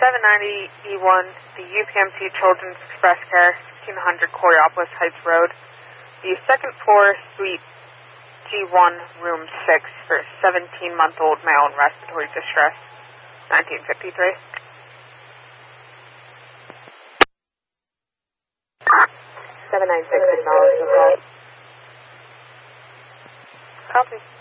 790 E1, the UPMC Children's Express Care, 1600 Coreopolis Heights Road, the second floor, suite G1, room 6, for 17-month-old male in respiratory distress, 1953. 796 acknowledged the call. Copy.